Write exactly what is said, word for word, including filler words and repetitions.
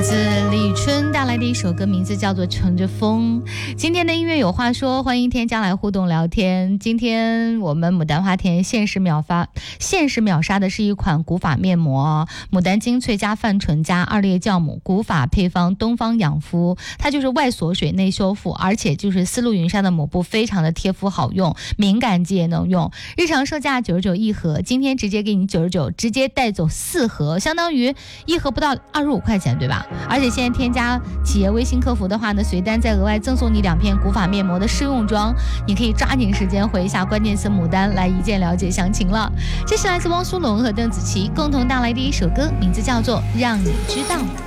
自李春带来的一首歌，名字叫做《乘着风》。今天的音乐有话说，欢迎添加来互动聊天。今天我们牡丹花田限时秒发，限时秒杀的是一款古法面膜，牡丹精粹加泛醇加二裂酵母，古法配方东方养肤，它就是外锁水内修复，而且就是丝路云纱的抹布，非常的贴肤好用，敏感肌也能用。日常售价九十九一盒，今天直接给你九十九，直接带走四盒，相当于一盒不到二十五块钱，对吧？而且现在添加企业微信客服的话呢，随单再额外赠送你两片古法面膜的试用装，你可以抓紧时间回一下关键词牡丹来一键了解详情了。这是来自汪苏泷和邓紫棋共同带来的一首歌，名字叫做《让你知道》。